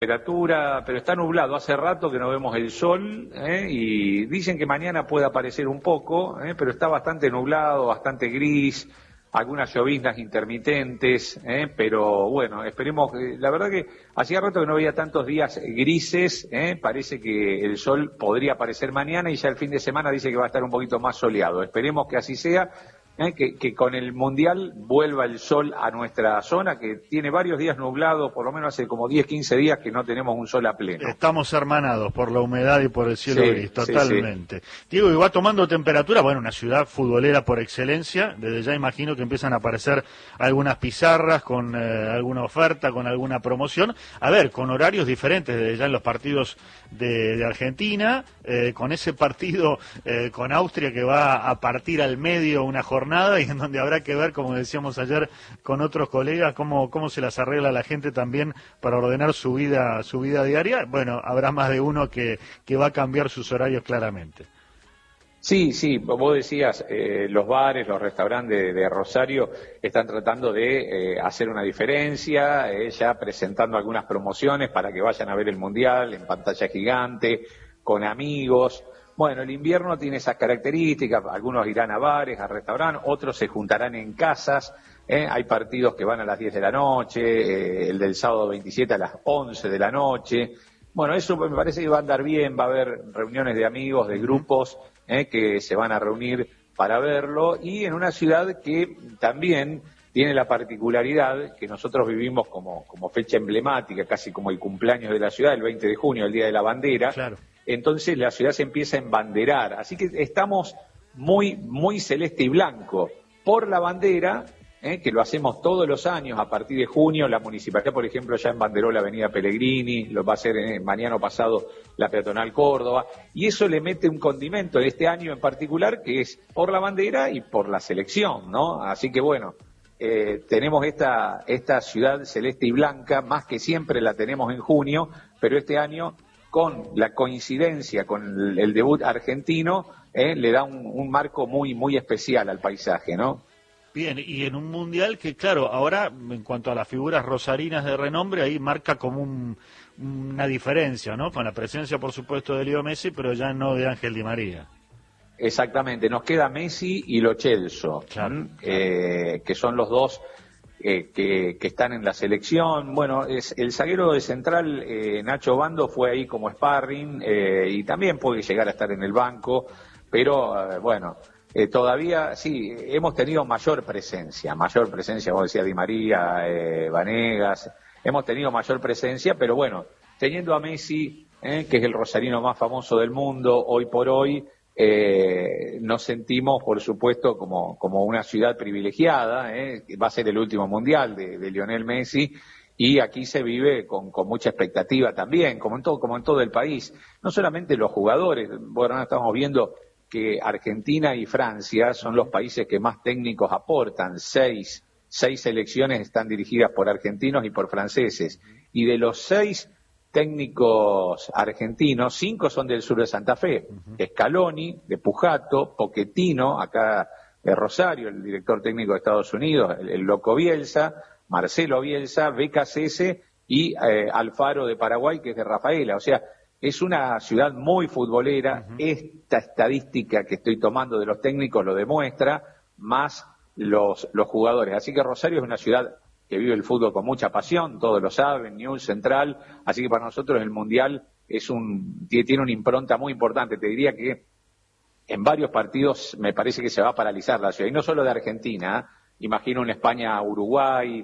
temperatura, pero está nublado, hace rato que no vemos el sol, y dicen que mañana puede aparecer un poco, pero está bastante nublado, bastante gris, algunas lloviznas intermitentes, pero bueno, esperemos, la verdad que hacía rato que no veía tantos días grises, parece que el sol podría aparecer mañana y ya el fin de semana dice que va a estar un poquito más soleado, esperemos que así sea. Que con el Mundial vuelva el sol a nuestra zona, que tiene varios días nublados, por lo menos hace como 10, 15 días que no tenemos un sol a pleno. Estamos hermanados por la humedad y por el cielo gris, totalmente. Sí. Diego, y va tomando temperatura, bueno, una ciudad futbolera por excelencia, desde ya imagino que empiezan a aparecer algunas pizarras con alguna oferta, con alguna promoción, a ver, con horarios diferentes desde ya en los partidos de Argentina, con ese partido con Austria que va a partir al medio una jornada y en donde habrá que ver, como decíamos ayer con otros colegas, cómo se las arregla la gente también para ordenar su vida diaria. Bueno, habrá más de uno que va a cambiar sus horarios claramente. Sí, vos decías, los bares, los restaurantes de Rosario están tratando de hacer una diferencia, ya presentando algunas promociones para que vayan a ver el Mundial en pantalla gigante, con amigos. Bueno, el invierno tiene esas características, algunos irán a bares, a restaurantes, otros se juntarán en casas, hay partidos que van a las 10 de la noche, el del sábado 27 a las 11 de la noche. Bueno, eso me parece que va a andar bien, va a haber reuniones de amigos, de grupos que se van a reunir para verlo, y en una ciudad que también tiene la particularidad que nosotros vivimos como fecha emblemática, casi como el cumpleaños de la ciudad, el 20 de junio, el Día de la Bandera. Claro. Entonces la ciudad se empieza a embanderar, así que estamos muy celeste y blanco por la bandera, que lo hacemos todos los años a partir de junio. La municipalidad, por ejemplo, ya embanderó la avenida Pellegrini, lo va a hacer mañana o pasado la peatonal Córdoba, y eso le mete un condimento de este año en particular, que es por la bandera y por la selección, ¿no? Así que bueno, tenemos esta ciudad celeste y blanca, más que siempre la tenemos en junio, pero este año, con la coincidencia con el debut argentino, le da un marco muy especial al paisaje, ¿no? Bien, y en un mundial que, claro, ahora, en cuanto a las figuras rosarinas de renombre, ahí marca como una diferencia, ¿no? Con la presencia, por supuesto, de Leo Messi, pero ya no de Ángel Di María. Exactamente, nos queda Messi y Lo Celso, claro. Que son los dos que están en la selección. Bueno, es el zaguero de central, Nacho Bando, fue ahí como sparring, y también puede llegar a estar en el banco, pero bueno, todavía sí, hemos tenido mayor presencia, vos decías Di María, Vanegas, hemos tenido mayor presencia, pero bueno, teniendo a Messi, que es el rosarino más famoso del mundo hoy por hoy, nos sentimos, por supuesto, como una ciudad privilegiada, va a ser el último mundial de Lionel Messi, y aquí se vive con mucha expectativa también, como en todo el país, no solamente los jugadores. Bueno, ahora estamos viendo que Argentina y Francia son los países que más técnicos aportan, seis selecciones están dirigidas por argentinos y por franceses, y de los 6 técnicos argentinos, 5 son del sur de Santa Fe, Scaloni, de Pujato, Pochettino, acá de Rosario, el director técnico de Estados Unidos, el Loco Bielsa, Marcelo Bielsa, BKCS y Alfaro de Paraguay, que es de Rafaela. O sea, es una ciudad muy futbolera. Esta estadística que estoy tomando de los técnicos lo demuestra, más los jugadores. Así que Rosario es una ciudad que vive el fútbol con mucha pasión, todos lo saben, News Central, así que para nosotros el Mundial tiene una impronta muy importante. Te diría que en varios partidos me parece que se va a paralizar la ciudad, y no solo de Argentina, imagino un España-Uruguay,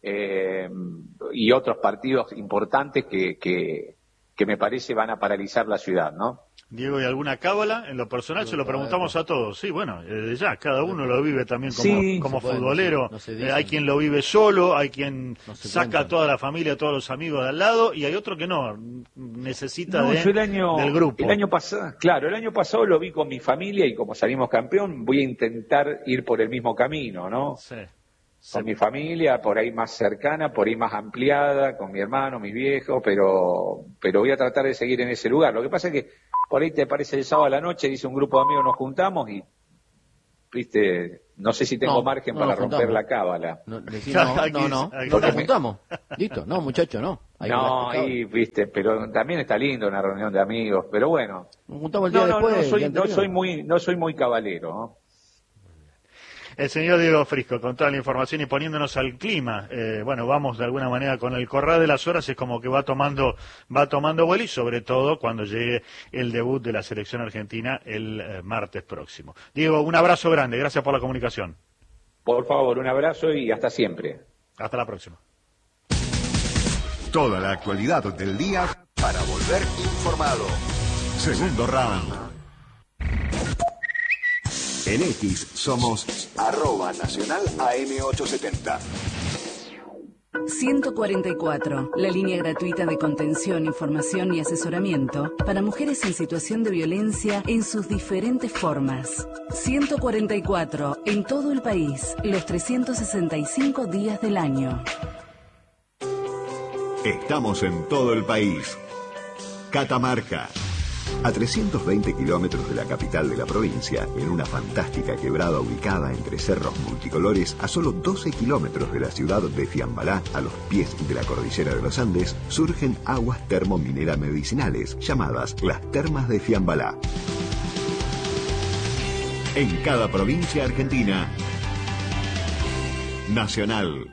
y otros partidos importantes que me parece van a paralizar la ciudad, ¿no? Diego, ¿y alguna cábala? En lo personal se lo preguntamos a todos. Sí, bueno, ya, cada uno lo vive también como futbolero. Hay quien lo vive solo, hay quien saca a toda la familia, a todos los amigos de al lado, y hay otro que no, necesita del grupo. El año pasado lo vi con mi familia, y como salimos campeón, voy a intentar ir por el mismo camino, ¿no? Sí. Con mi familia, por ahí más cercana, por ahí más ampliada, con mi hermano, mis viejos, pero voy a tratar de seguir en ese lugar. Lo que pasa es que por ahí te parece el sábado a la noche, dice un grupo de amigos, nos juntamos y, viste, no sé si tengo margen para romper la cábala. No, nos juntamos. Listo, no, muchacho, no. No, y viste, pero también está lindo una reunión de amigos, pero bueno. Nos juntamos el día después. No soy muy cabalero, ¿no? El señor Diego Frisco, con toda la información y poniéndonos al clima, bueno, vamos de alguna manera con el correr de las horas, es como que va tomando vuelo y sobre todo cuando llegue el debut de la selección argentina el martes próximo. Diego, un abrazo grande, gracias por la comunicación. Por favor, un abrazo y hasta siempre. Hasta la próxima. Toda la actualidad del día para volver informado. Segundo round. En X somos @Nacional AM870. 144, la línea gratuita de contención, información y asesoramiento para mujeres en situación de violencia en sus diferentes formas. 144, en todo el país, los 365 días del año. Estamos en todo el país. Catamarca. A 320 kilómetros de la capital de la provincia, en una fantástica quebrada ubicada entre cerros multicolores, a solo 12 kilómetros de la ciudad de Fiambalá, a los pies de la cordillera de los Andes, surgen aguas termomineras medicinales, llamadas las Termas de Fiambalá. En cada provincia argentina, Nacional.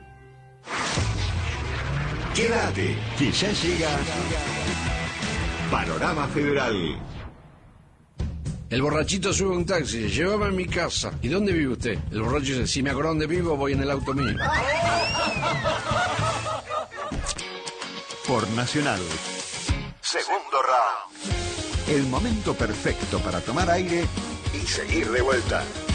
Quédate, que ya llega Panorama Federal. El borrachito sube un taxi, llévame a mi casa. ¿Y dónde vive usted? El borracho dice, si me acuerdo dónde vivo, voy en el auto mío. Por Nacional. Segundo round. El momento perfecto para tomar aire y seguir de vuelta.